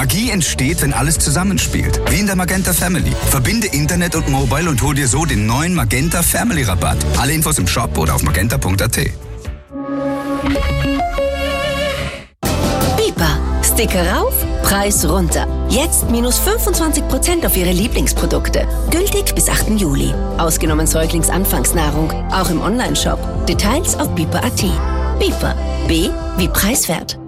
Magie entsteht, wenn alles zusammenspielt. Wie in der Magenta Family. Verbinde Internet und Mobile und hol dir so den neuen Magenta Family Rabatt. Alle Infos im Shop oder auf magenta.at. Bipa. Sticker rauf, Preis runter. Jetzt minus 25% auf Ihre Lieblingsprodukte. Gültig bis 8. Juli. Ausgenommen Säuglingsanfangsnahrung. Auch im Onlineshop. Details auf bipa.at. Bipa. B wie preiswert.